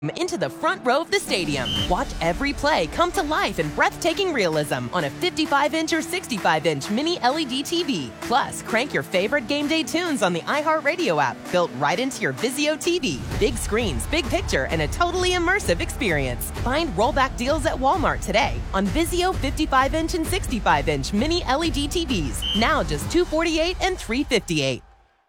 into the front row of the stadium. Watch every play come to life in breathtaking realism on a 55-inch or 65-inch mini LED TV. Plus, crank your favorite game day tunes on the iHeartRadio app, built right into your Vizio TV. Big screens, big picture, and a totally immersive experience. Find rollback deals at Walmart today on Vizio 55-inch and 65-inch mini LED TVs. Now just $248 and $358.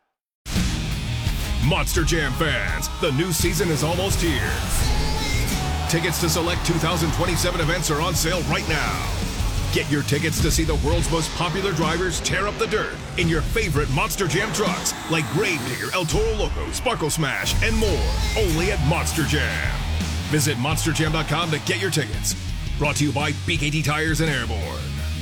Monster Jam fans, the new season is almost here. Tickets to select 2027 events are on sale right now. Get your tickets to see the world's most popular drivers tear up the dirt in your favorite Monster Jam trucks like Gravedigger, El Toro Loco, Sparkle Smash, and more. Only at Monster Jam. Visit monsterjam.com to get your tickets. Brought to you by BKT Tires and Airborne.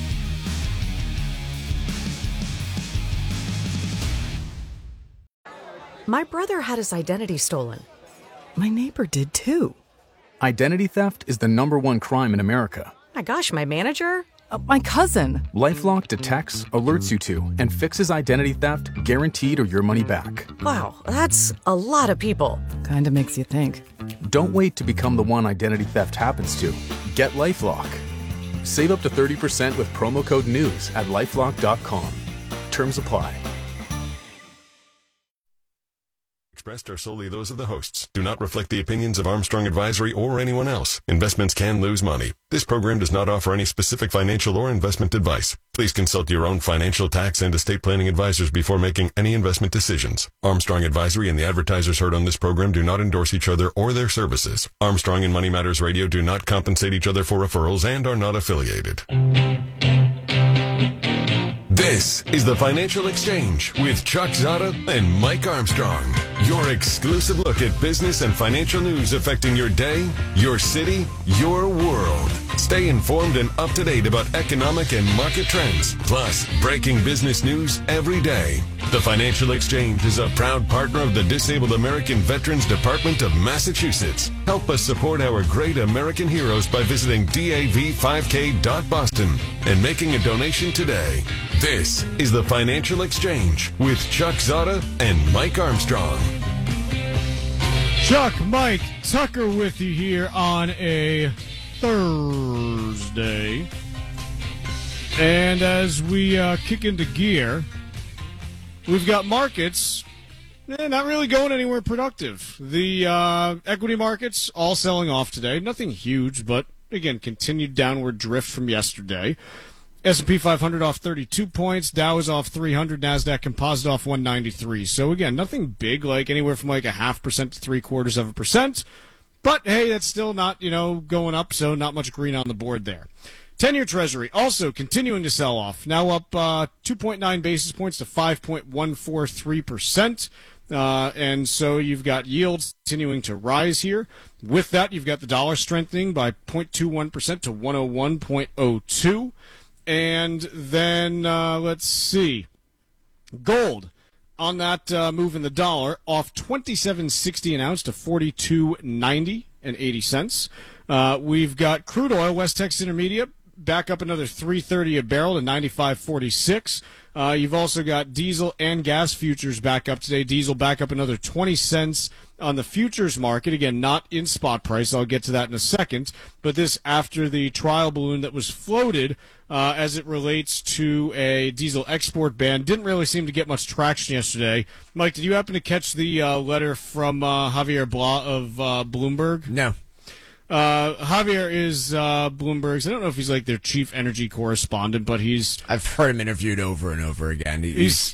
My brother had his identity stolen. My neighbor did too. Identity theft is the #1 crime in America. My gosh, my manager? My cousin. LifeLock detects, alerts you to, and fixes identity theft guaranteed or your money back. Wow, that's a lot of people. Kinda makes you think. Don't wait to become the one identity theft happens to. Get LifeLock. Save up to 30% with promo code NEWS at LifeLock.com. Terms apply. Expressed are solely those of the hosts. Do not reflect the opinions of Armstrong Advisory or anyone else. Investments can lose money. This program does not offer any specific financial or investment advice. Please consult your own financial, tax, and estate planning advisors before making any investment decisions. Armstrong Advisory and the advertisers heard on this program do not endorse each other or their services. Armstrong and Money Matters Radio do not compensate each other for referrals and are not affiliated. This is the Financial Exchange with Chuck Zada and Mike Armstrong. Your exclusive look at business and financial news affecting your day, your city, your world. Stay informed and up to date about economic and market trends, plus breaking business news every day. The Financial Exchange is a proud partner of the Disabled American Veterans Department of Massachusetts. Help us support our great American heroes by visiting dav5k.boston and making a donation today. This is the Financial Exchange with Chuck Zada and Mike Armstrong. Chuck, Mike, Tucker with you here on a Thursday. And as we kick into gear, we've got markets not really going anywhere productive. The equity markets all selling off today. Nothing huge, but again, continued downward drift from yesterday. S&P 500 off 32 points, Dow is off 300, NASDAQ Composite off 193. So again, nothing big, like anywhere from like 0.5% to 0.75%. But hey, that's still not, going up, so not much green on the board there. 10-year Treasury also continuing to sell off, now up 2.9 basis points to 5.143%. And so you've got yields continuing to rise here. With that, you've got the dollar strengthening by 0.21% to 101.02. And then, let's see, gold on that move in the dollar off $27.60 an ounce to $42.90 and 80 cents. We've got crude oil, West Texas Intermediate, back up another $3.30 a barrel to $95.46. You've also got diesel and gas futures back up today. Diesel back up another 20 cents on the futures market. Again, not in spot price. I'll get to that in a second. But this after the trial balloon that was floated as it relates to a diesel export ban. Didn't really seem to get much traction yesterday. Mike, did you happen to catch the letter from Javier Blah of Bloomberg? No. Javier is Bloomberg's, I don't know if he's like their chief energy correspondent, but I've heard him interviewed over and over again. He's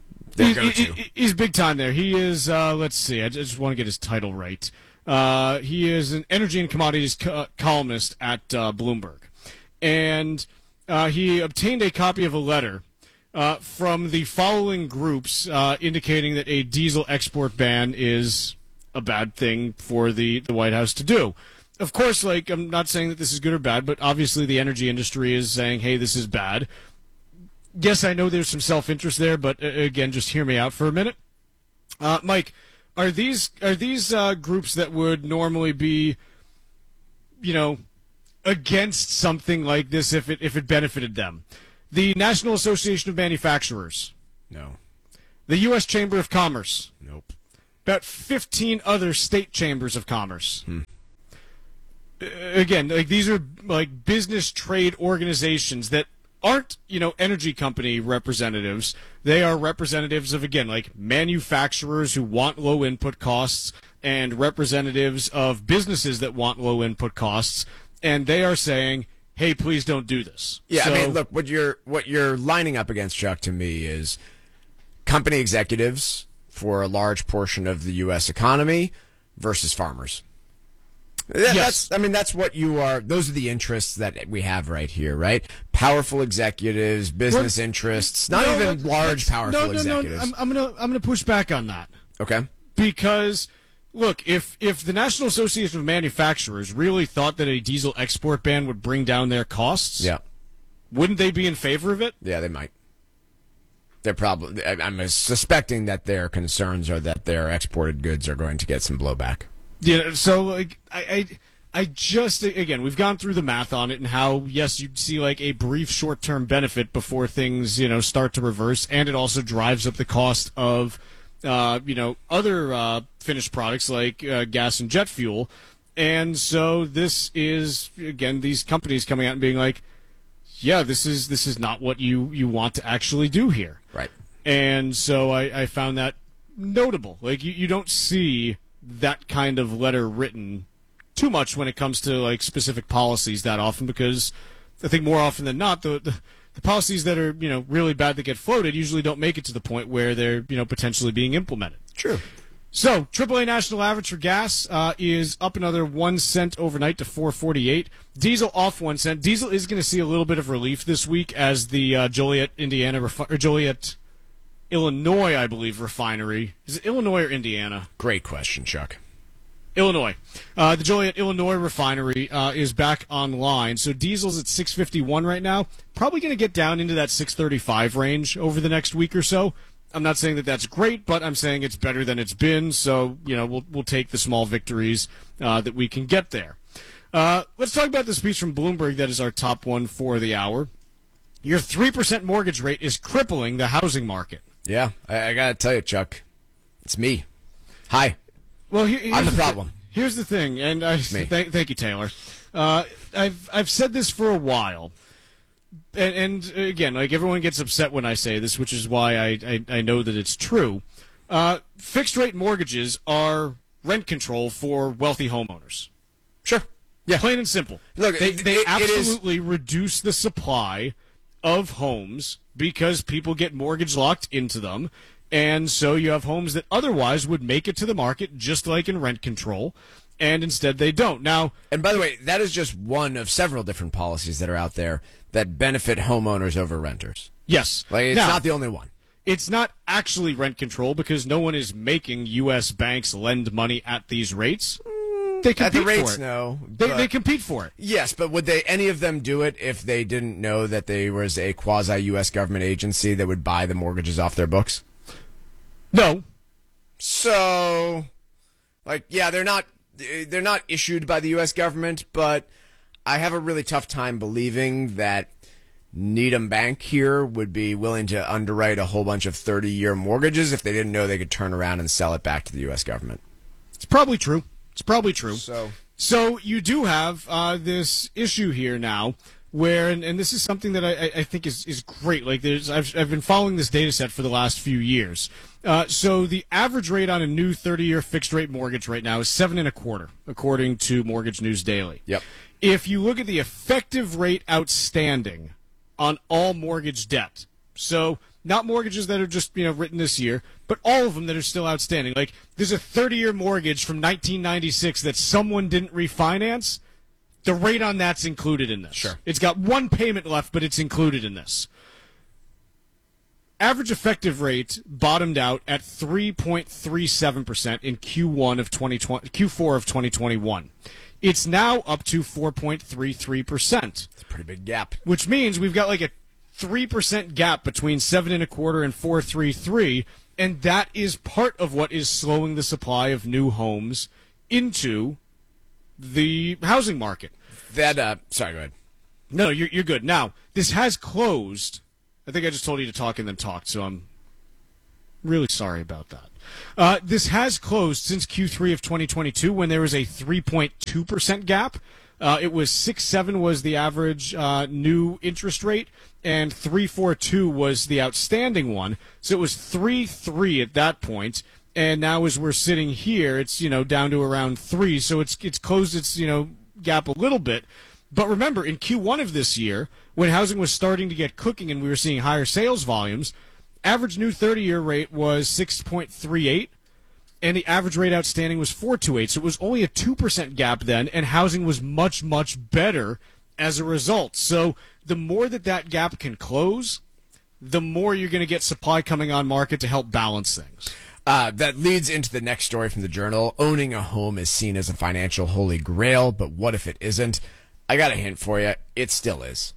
big time there. He is, let's see, I just want to get his title right. He is an energy and commodities columnist at Bloomberg. And he obtained a copy of a letter from the following groups indicating that a diesel export ban is a bad thing for the White House to do. Of course, I'm not saying that this is good or bad, but obviously the energy industry is saying, hey, this is bad. Yes, I know there's some self-interest there, but again, just hear me out for a minute. Mike, are these groups that would normally be, against something like this if it benefited them? The National Association of Manufacturers? No. The U.S. Chamber of Commerce? Nope. about 15 other state chambers of commerce. Again, like these are like business trade organizations that aren't, energy company representatives. They are representatives of, again, like manufacturers who want low input costs and representatives of businesses that want low input costs. And they are saying, hey, please don't do this. Yeah, I mean, look, what you're lining up against, Chuck, to me is company executives for a large portion of the U.S. economy versus farmers. Yes. That's what you are. Those are the interests that we have right here, right? Powerful executives, business interests, not even large, powerful executives. No. I'm gonna push back on that. Okay. Because, look, if the National Association of Manufacturers really thought that a diesel export ban would bring down their costs, yeah, wouldn't they be in favor of it? Yeah, they might. They're probably. I'm suspecting that their concerns are that their exported goods are going to get some blowback. Yeah, so like I just, again, we've gone through the math on it and how, yes, you'd see like a brief short-term benefit before things, start to reverse, and it also drives up the cost of, other finished products like gas and jet fuel. And so this is, again, these companies coming out and being like, yeah, this is not what you want to actually do here. Right. And so I found that notable. Like, you don't see that kind of letter written too much when it comes to like specific policies that often, because I think more often than not the policies that are really bad that get floated usually don't make it to the point where they're potentially being implemented. True. So AAA national average for gas is up another 1 cent overnight to 4.48. Diesel off 1 cent. Diesel is going to see a little bit of relief this week as the Joliet, Illinois, I believe, refinery. Is it Illinois or Indiana? Great question, Chuck. Illinois. The Joliet, Illinois refinery is back online. So diesel's at 6.51 right now. Probably going to get down into that 6.35 range over the next week or so. I'm not saying that that's great, but I'm saying it's better than it's been. So, we'll take the small victories that we can get there. Let's talk about the speech from Bloomberg that is our top one for the hour. Your 3% mortgage rate is crippling the housing market. Yeah, I got to tell you, Chuck, it's me. Hi. Well, I'm the problem. Here's the thing, and thank you, Taylor. I've said this for a while, and again, like everyone gets upset when I say this, which is why I know that it's true. Fixed rate mortgages are rent control for wealthy homeowners. Sure. Yeah. Plain and simple. Look, they absolutely reduce the supply of homes because people get mortgage locked into them. And so you have homes that otherwise would make it to the market just like in rent control, and instead they don't. Now, and by the way, that is just one of several different policies that are out there that benefit homeowners over renters. Yes. Like, it's not the only one. It's not actually rent control because no one is making U.S. banks lend money at these rates. They compete at the rates, for it. No. They compete for it. Yes, but would any of them do it if they didn't know that there was a quasi-U.S. government agency that would buy the mortgages off their books? No. So, they're not issued by the U.S. government, but I have a really tough time believing that Needham Bank here would be willing to underwrite a whole bunch of 30-year mortgages if they didn't know they could turn around and sell it back to the U.S. government. It's probably true. So you do have this issue here now where, and this is something that I think is great. Like I've been following this data set for the last few years. So the average rate on a new 30-year fixed rate mortgage right now is 7.25%, according to Mortgage News Daily. Yep. If you look at the effective rate outstanding on all mortgage debt, so not mortgages that are just written this year, but all of them that are still outstanding. Like there's a 30-year mortgage from 1996 that someone didn't refinance. The rate on that's included in this. Sure. It's got one payment left, but it's included in this. Average effective rate bottomed out at 3.37% in Q4 of 2021. It's now up to 4.33%. It's a pretty big gap. Which means we've got like a 3% gap between 7.25% and 4.33%, and that is part of what is slowing the supply of new homes into the housing market. Sorry, go ahead. No, you're good. Now, this has closed. I think I just told you to talk and then talked, so I'm really sorry about that. This has closed since Q3 of 2022 when there was a 3.2% gap. It was 6.7 was the average new interest rate, and 3.42 was the outstanding one. So it was 3.3 at that point, and now as we're sitting here, it's down to around 3. So it's closed its gap a little bit. But remember, in Q1 of this year, when housing was starting to get cooking and we were seeing higher sales volumes, average new 30-year rate was 6.38. And the average rate outstanding was 4.28, so it was only a 2% gap then, and housing was much, much better as a result. So the more that gap can close, the more you're going to get supply coming on market to help balance things. That leads into the next story from the Journal. Owning a home is seen as a financial holy grail, but what if it isn't? I got a hint for you. It still is.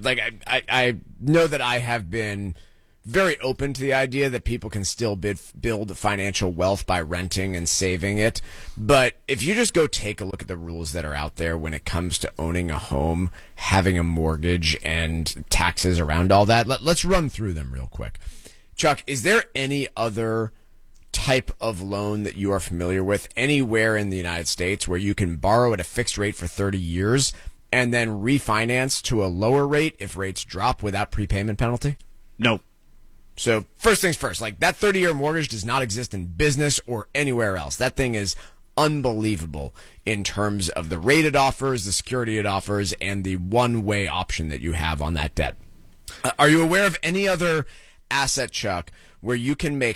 I know that I have been very open to the idea that people can still build financial wealth by renting and saving it. But if you just go take a look at the rules that are out there when it comes to owning a home, having a mortgage, and taxes around all that, let's run through them real quick. Chuck, is there any other type of loan that you are familiar with anywhere in the United States where you can borrow at a fixed rate for 30 years and then refinance to a lower rate if rates drop without prepayment penalty? No. So first things first, like that 30-year mortgage does not exist in business or anywhere else. That thing is unbelievable in terms of the rate it offers, the security it offers, and the one-way option that you have on that debt. Are you aware of any other asset, Chuck, where you can make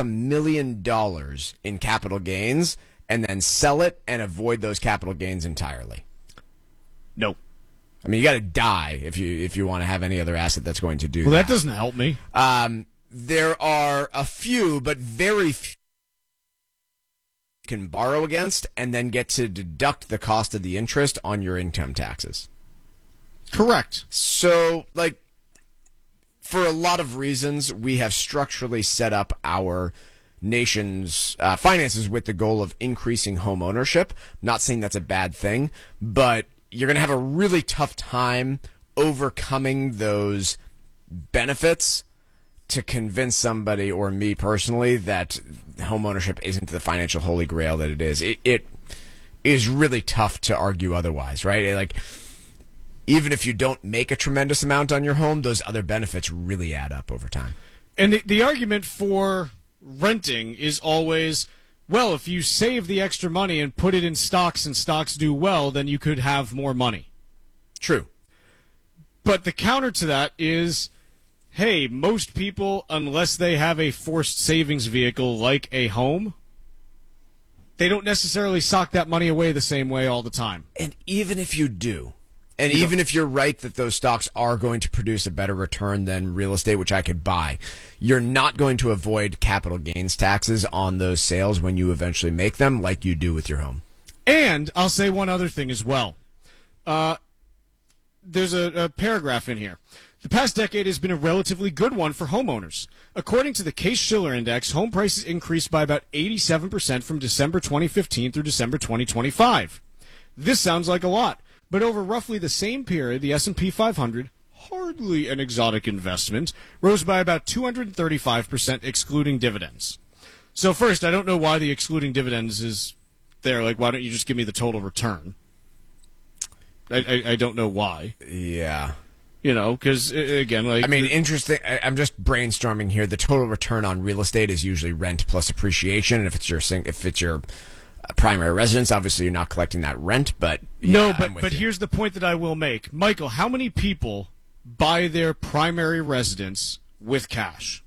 $500,000 in capital gains and then sell it and avoid those capital gains entirely? No. I mean, you got to die if you want to have any other asset that's going to do that. Well, that doesn't help me. There are a few, but very few you can borrow against and then get to deduct the cost of the interest on your income taxes. Correct. So, for a lot of reasons, we have structurally set up our nation's finances with the goal of increasing home ownership. Not saying that's a bad thing, but you're going to have a really tough time overcoming those benefits to convince somebody, or me personally, that home ownership isn't the financial holy grail that it is. It is really tough to argue otherwise, right? Even if you don't make a tremendous amount on your home, those other benefits really add up over time. And the argument for renting is always, well, if you save the extra money and put it in stocks and stocks do well, then you could have more money. True. But the counter to that is, hey, most people, unless they have a forced savings vehicle like a home, they don't necessarily sock that money away the same way all the time. And even if you do, and even if you're right that those stocks are going to produce a better return than real estate, which I could buy, you're not going to avoid capital gains taxes on those sales when you eventually make them like you do with your home. And I'll say one other thing as well. There's a paragraph in here. The past decade has been a relatively good one for homeowners. According to the Case-Shiller Index, home prices increased by about 87% from December 2015 through December 2025. This sounds like a lot, but over roughly the same period, the S&P 500, hardly an exotic investment, rose by about 235% excluding dividends. So first, I don't know why the excluding dividends is there. Why don't you just give me the total return? I don't know why. Yeah. Because, again, interesting. I'm just brainstorming here. The total return on real estate is usually rent plus appreciation. And if it's your primary residence, obviously you're not collecting that rent. But but here's the point that I will make, Michael. How many people buy their primary residence with cash?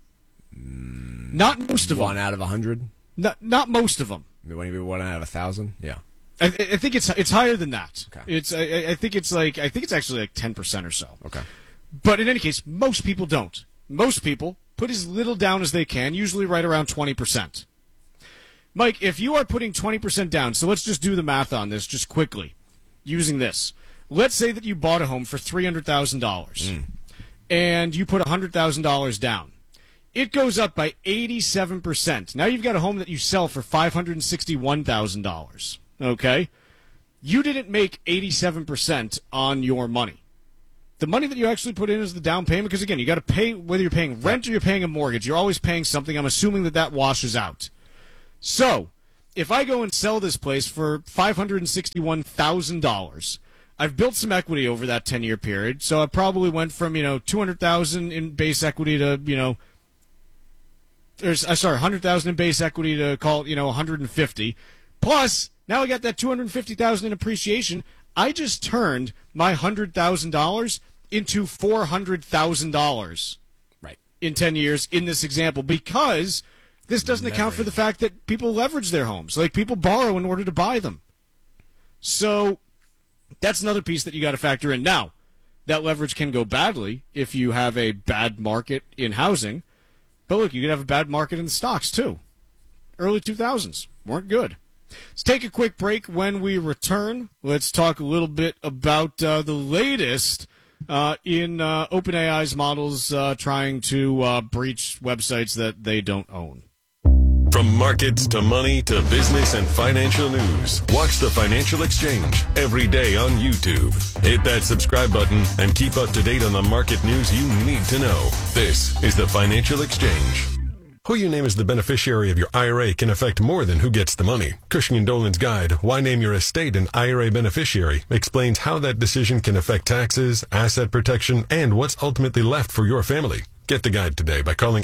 Not most of them. 1 out of 100. Not most of them. Maybe 1 out of 1,000. Yeah. I think it's higher than that. Okay. I think it's actually like 10% or so. Okay. But in any case, most people don't. Most people put as little down as they can, usually right around 20%. Mike, if you are putting 20% down, so let's just do the math on this just quickly using this. Let's say that you bought a home for $300,000 and you put $100,000 down. It goes up by 87%. Now you've got a home that you sell for $561,000. Okay? You didn't make 87% on your money. the money that you actually put in is the down payment, because, again, you got to pay, whether you're paying rent or you're paying a mortgage, you're always paying something. I'm assuming that washes out. So if I go and sell this place for $561,000, I've built some equity over that 10-year period, so I probably went from, $200,000 in base equity to, $100,000 in base equity to call it, $150,000. Plus, now I got that $250,000 in appreciation. I just turned my $100,000 into $400,000 in 10 years in this example, because this doesn't account for the fact that people leverage their homes. Like, people borrow in order to buy them. So that's another piece that you got to factor in. Now, that leverage can go badly if you have a bad market in housing. But look, you could have a bad market in the stocks, too. Early 2000s weren't good. Let's take a quick break. When we return, let's talk a little bit about the latest in OpenAI's models trying to breach websites that they don't own. From markets to money to business and financial news, watch the Financial Exchange every day on YouTube. Hit that subscribe button and keep up to date on the market news you need to know. This is the Financial Exchange. Who you name as the beneficiary of your IRA can affect more than who gets the money. Cushing & Dolan's guide, Why Name Your Estate an IRA Beneficiary, explains how that decision can affect taxes, asset protection, and what's ultimately left for your family. Get the guide today by calling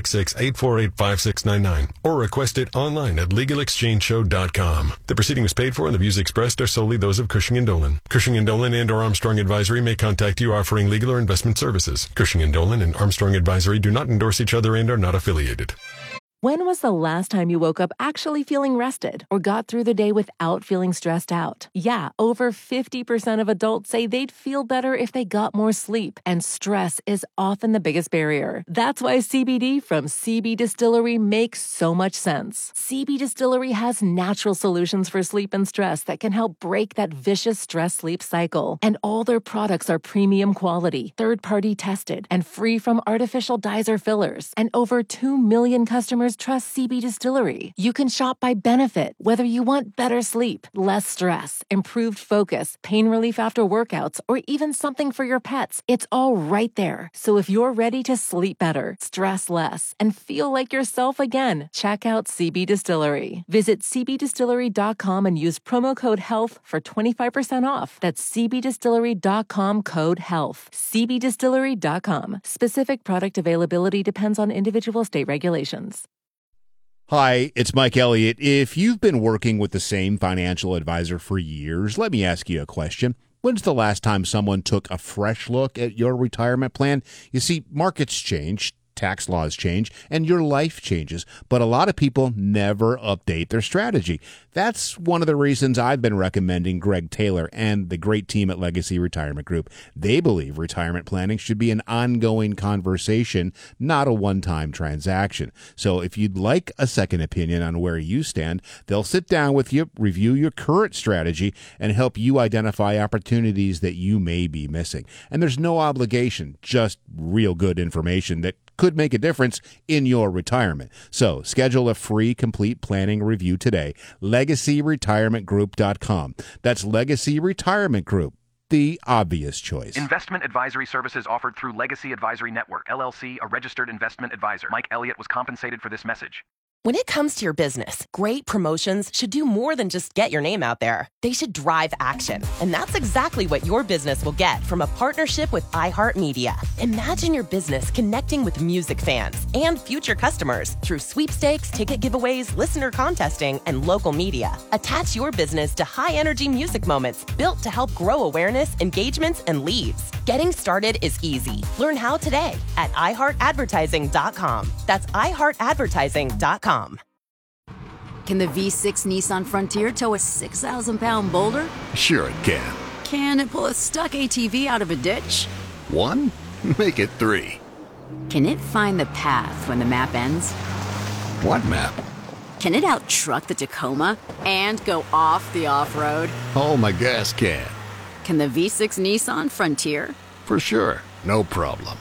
866-848-5699 or request it online at LegalExchangeShow.com. The proceeding is paid for and the views expressed are solely those of Cushing & Dolan. Cushing & Dolan and or Armstrong Advisory may contact you offering legal or investment services. Cushing & Dolan and Armstrong Advisory do not endorse each other and are not affiliated. When was the last time you woke up actually feeling rested or got through the day without feeling stressed out? Yeah, over 50% of adults say they'd feel better if they got more sleep, and stress is often the biggest barrier. That's why CBD from CB Distillery makes so much sense. CB Distillery has natural solutions for sleep and stress that can help break that vicious stress-sleep cycle. And all their products are premium quality, third-party tested, and free from artificial dyes or fillers. And over 2 million customers trust CB Distillery. You can shop by benefit, whether you want better sleep, less stress, improved focus, pain relief after workouts, or even something for your pets. It's all right there. So if you're ready to sleep better, stress less, and feel like yourself again, check out CB Distillery. Visit cbdistillery.com and use promo code HEALTH for 25% off. That's cbdistillery.com, code HEALTH. cbdistillery.com. Specific product availability depends on individual state regulations. Hi, it's Mike Elliott. If you've been working with the same financial advisor for years, let me ask you a question. When's the last time someone took a fresh look at your retirement plan? You see, markets change, tax laws change, and your life changes, but a lot of people never update their strategy. That's one of the reasons I've been recommending Greg Taylor and the great team at Legacy Retirement Group. They believe retirement planning should be an ongoing conversation, not a one-time transaction. So if you'd like a second opinion on where you stand, they'll sit down with you, review your current strategy, and help you identify opportunities that you may be missing. And there's no obligation, just real good information that could make a difference in your retirement. So schedule a free complete planning review today. LegacyRetirementGroup.com. That's Legacy Retirement Group, the obvious choice. Investment advisory services offered through Legacy Advisory Network, LLC, a registered investment advisor. Mike Elliott was compensated for this message. When it comes to your business, great promotions should do more than just get your name out there. They should drive action. And that's exactly what your business will get from a partnership with iHeartMedia. Imagine your business connecting with music fans and future customers through sweepstakes, ticket giveaways, listener contesting, and local media. Attach your business to high-energy music moments built to help grow awareness, engagements, and leads. Getting started is easy. Learn how today at iHeartAdvertising.com. That's iHeartAdvertising.com. Can the V6 Nissan Frontier tow a 6,000-pound boulder? Sure it can. Can it pull a stuck ATV out of a ditch? 1? Make it 3. Can it find the path when the map ends? What map? Can it out-truck the Tacoma and go off the off-road? Oh, my gas can. Can the V6 Nissan Frontier? For sure. No problem.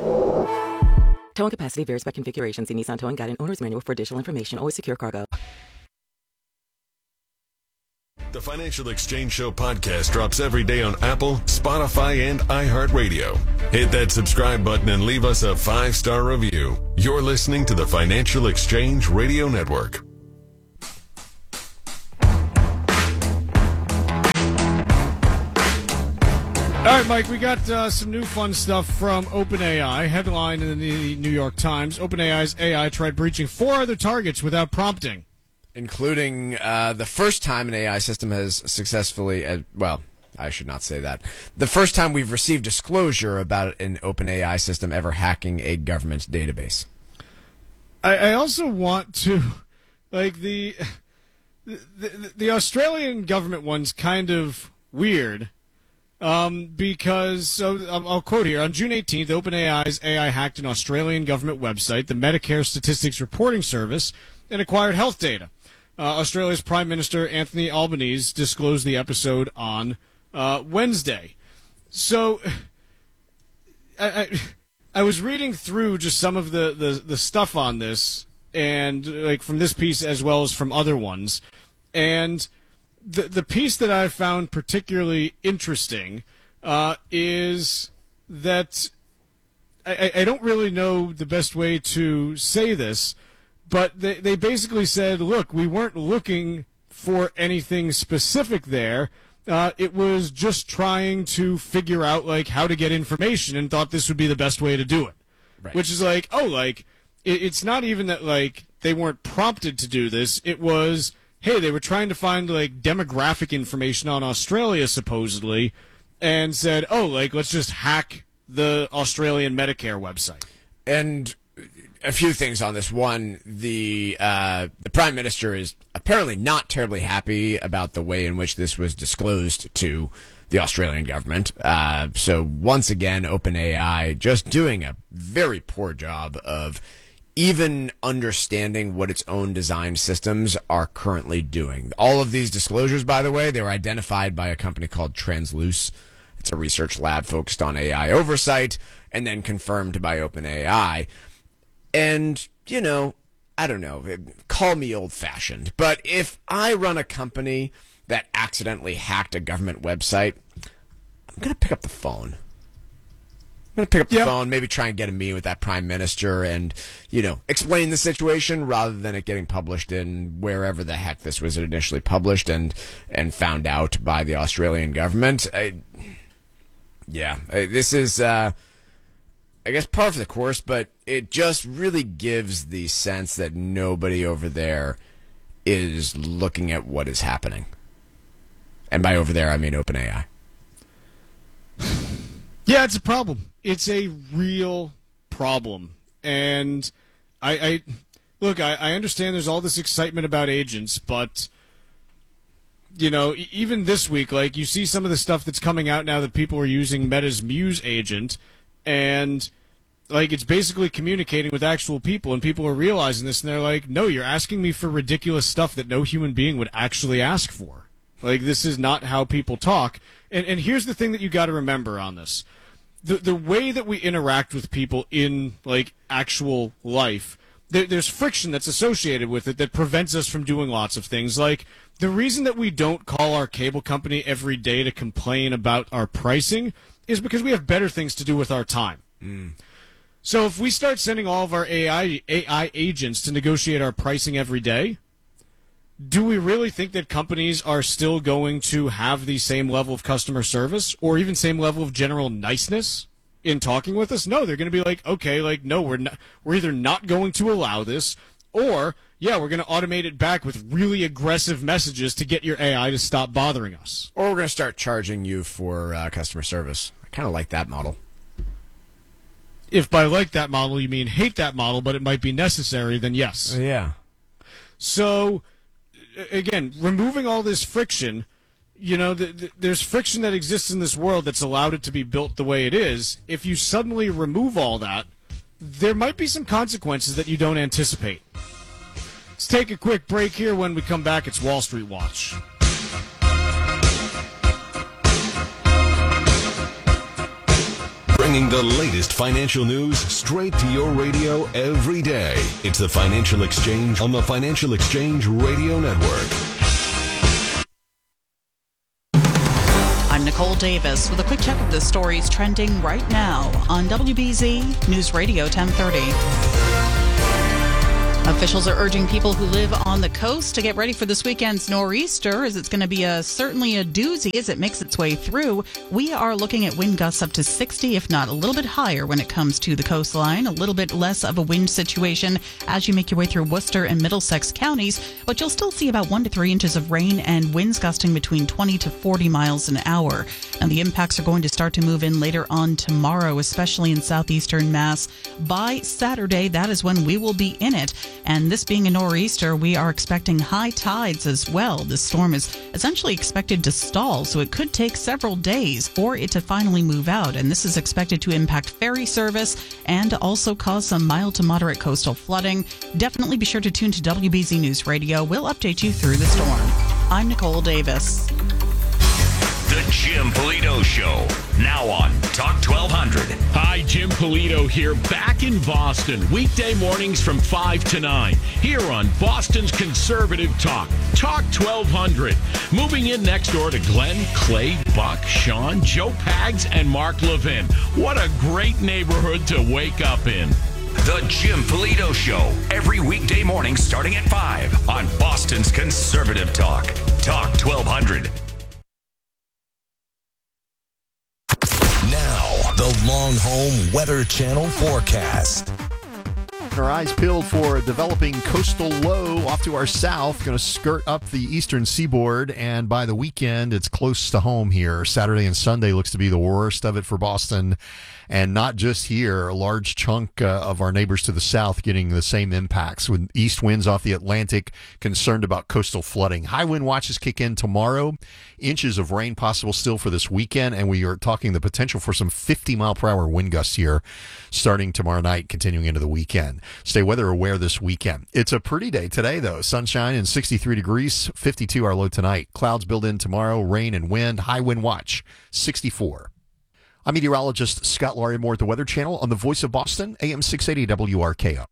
Towing capacity varies by configuration. See Nissan Towing Guide and Owner's Manual for additional information. Always secure cargo. The Financial Exchange Show podcast drops every day on Apple, Spotify, and iHeartRadio. Hit that subscribe button and leave us a 5-star review. You're listening to the Financial Exchange Radio Network. All right, Mike, we got some new fun stuff from OpenAI. Headline in the New York Times, OpenAI's AI tried breaching 4 other targets without prompting. Including the first time an AI system has successfully, well, I should not say that. The first time we've received disclosure about an OpenAI system ever hacking a government database. I also want to, like, the Australian government one's kind of weird. Because, so I'll quote here, on June 18th, OpenAI's AI hacked an Australian government website, the Medicare Statistics Reporting Service, and acquired health data. Australia's Prime Minister Anthony Albanese disclosed the episode on Wednesday. So, I was reading through just some of the stuff on this, and like from this piece as well as from other ones, and the piece that I found particularly interesting is that I don't really know the best way to say this, but they basically said, look, we weren't looking for anything specific there. It was just trying to figure out like how to get information and thought this would be the best way to do it. Right. Which is like, oh, like it's not even that like they weren't prompted to do this. It was, hey, they were trying to find like demographic information on Australia supposedly, and said, oh, like let's just hack the Australian Medicare website. And a few things on this. One, the Prime Minister is apparently not terribly happy about the way in which this was disclosed to the Australian government. So once again, OpenAI just doing a very poor job of even understanding what its own design systems are currently doing. All of these disclosures, by the way, they were identified by a company called Transluce. It's a research lab focused on AI oversight, and then confirmed by OpenAI. And, you know, I don't know, call me old-fashioned, but if I run a company that accidentally hacked a government website, I'm going to pick up the phone. I'm going to pick up the phone, maybe try and get a meeting with that prime minister and, you know, explain the situation rather than it getting published in wherever the heck this was initially published and found out by the Australian government. This is, I guess, par for the course, but it just really gives the sense that nobody over there is looking at what is happening. And by over there, I mean OpenAI. Yeah, it's a problem. It's a real problem. And I understand there's all this excitement about agents, but, you know, even this week, like, you see some of the stuff that's coming out now that people are using Meta's Muse agent, and, like, it's basically communicating with actual people, and people are realizing this, and they're like, no, you're asking me for ridiculous stuff that no human being would actually ask for. Like, this is not how people talk. And here's the thing that you got to remember on this. The way that we interact with people in, like, actual life, there's friction that's associated with it that prevents us from doing lots of things. Like, the reason that we don't call our cable company every day to complain about our pricing is because we have better things to do with our time. So if we start sending all of our AI agents to negotiate our pricing every day, do we really think that companies are still going to have the same level of customer service or even same level of general niceness in talking with us? No, they're going to be like, okay, like, no, we're either not going to allow this, or, yeah, we're going to automate it back with really aggressive messages to get your AI to stop bothering us. Or we're going to start charging you for customer service. I kind of like that model. If by like that model you mean hate that model, but it might be necessary, then yes. Yeah. So, again, removing all this friction, you know, there's friction that exists in this world that's allowed it to be built the way it is. If you suddenly remove all that, there might be some consequences that you don't anticipate. Let's take a quick break here. When we come back, it's Wall Street Watch. Bringing the latest financial news straight to your radio every day. It's the Financial Exchange on the Financial Exchange Radio Network. I'm Nicole Davis with a quick check of the stories trending right now on WBZ News Radio 1030. Officials are urging people who live on the coast to get ready for this weekend's nor'easter, as it's going to be certainly a doozy as it makes its way through. We are looking at wind gusts up to 60, if not a little bit higher when it comes to the coastline. A little bit less of a wind situation as you make your way through Worcester and Middlesex counties, but you'll still see about 1 to 3 inches of rain and winds gusting between 20 to 40 miles an hour. And the impacts are going to start to move in later on tomorrow, especially in southeastern Mass. By Saturday, that is when we will be in it. And this being a nor'easter, we are expecting high tides as well. The storm is essentially expected to stall, so it could take several days for it to finally move out. And this is expected to impact ferry service and also cause some mild to moderate coastal flooding. Definitely be sure to tune to WBZ News Radio. We'll update you through the storm. I'm Nicole Davis. The Jim Polito Show, now on Talk 1200. Hi, Jim Polito here, back in Boston, weekday mornings from 5 to 9, here on Boston's Conservative Talk, Talk 1200. Moving in next door to Glenn, Clay, Buck, Sean, Joe Pags, and Mark Levin. What a great neighborhood to wake up in. The Jim Polito Show, every weekday morning starting at 5 on Boston's Conservative Talk, Talk 1200. Now, the Long Home Weather Channel forecast. Our eyes peeled for a developing coastal low off to our south, going to skirt up the eastern seaboard, and by the weekend, it's close to home here. Saturday and Sunday looks to be the worst of it for Boston, and not just here. A large chunk of our neighbors to the south getting the same impacts, with east winds off the Atlantic, concerned about coastal flooding. High wind watches kick in tomorrow. Inches of rain possible still for this weekend, and we are talking the potential for some 50-mile-per-hour wind gusts here starting tomorrow night, continuing into the weekend. Stay weather aware this weekend. It's a pretty day today, though. Sunshine and 63 degrees, 52 our low tonight. Clouds build in tomorrow, rain and wind. High wind watch, 64. I'm meteorologist Scott Larimore at the Weather Channel on the Voice of Boston, AM 680 WRKO.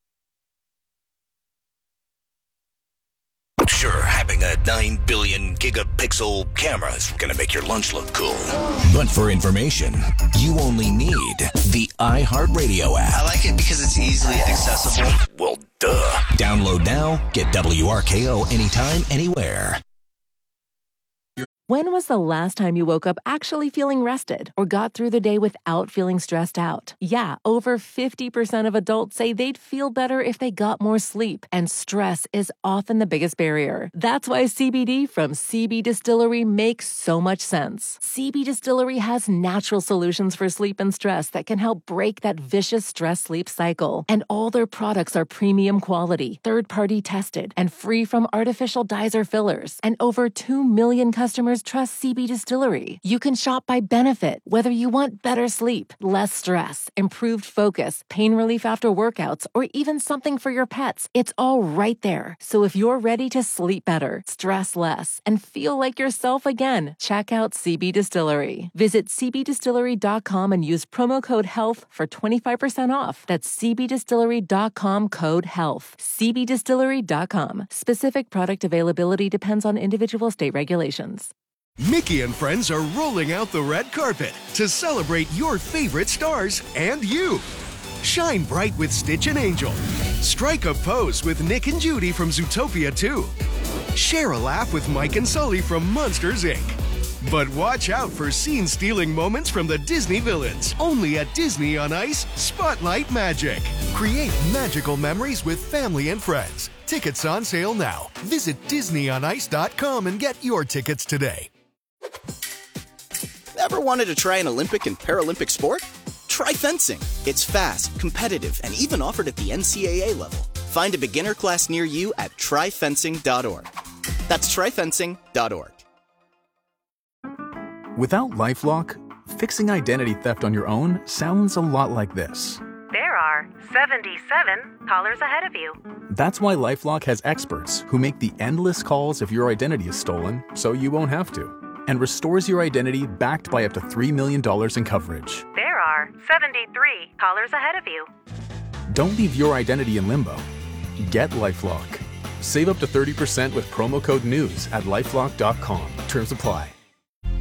Sure, having a 9 billion gigapixel camera is going to make your lunch look cool. But for information, you only need the iHeartRadio app. I like it because it's easily accessible. Well, duh. Download now, get WRKO anytime, anywhere. When was the last time you woke up actually feeling rested or got through the day without feeling stressed out? Yeah, over 50% of adults say they'd feel better if they got more sleep, and stress is often the biggest barrier. That's why CBD from CB Distillery makes so much sense. CB Distillery has natural solutions for sleep and stress that can help break that vicious stress-sleep cycle. And all their products are premium quality, third-party tested, and free from artificial dyes or fillers. And over 2 million customers trust CB Distillery. You can shop by benefit, whether you want better sleep, less stress, improved focus, pain relief after workouts, or even something for your pets. It's all right there. So if you're ready to sleep better, stress less, and feel like yourself again, check out CB Distillery. Visit cbdistillery.com and use promo code HEALTH for 25% off. That's cbdistillery.com, code HEALTH. cbdistillery.com. Specific product availability depends on individual state regulations. Mickey and friends are rolling out the red carpet to celebrate your favorite stars and you. Shine bright with Stitch and Angel. Strike a pose with Nick and Judy from Zootopia 2. Share a laugh with Mike and Sully from Monsters, Inc. But watch out for scene-stealing moments from the Disney villains. Only at Disney on Ice, Spotlight Magic. Create magical memories with family and friends. Tickets on sale now. Visit DisneyOnIce.com and get your tickets today. Ever wanted to try an Olympic and Paralympic sport? Try fencing. It's fast, competitive, and even offered at the NCAA level. Find a beginner class near you at tryfencing.org. That's tryfencing.org. Without LifeLock, fixing identity theft on your own sounds a lot like this. There are 77 callers ahead of you. That's why LifeLock has experts who make the endless calls if your identity is stolen, so you won't have to, and restores your identity backed by up to $3 million in coverage. There are 73 callers ahead of you. Don't leave your identity in limbo. Get LifeLock. Save up to 30% with promo code NEWS at LifeLock.com. Terms apply.